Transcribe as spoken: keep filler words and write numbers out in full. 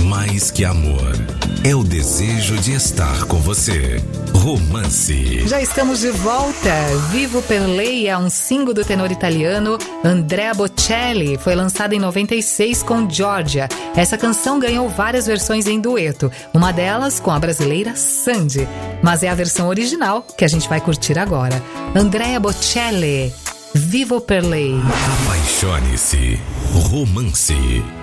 mais que amor. É o desejo de estar com você. Romance. Já estamos de volta. Vivo per lei é um single do tenor italiano Andrea Bocelli. Foi lançado em noventa e seis com Giorgia. Essa canção ganhou várias versões em dueto. Uma delas com a brasileira Sandy. Mas é a versão original que a gente vai curtir agora. Andrea Bocelli, Vivo per lei. Apaixone-se. Romance.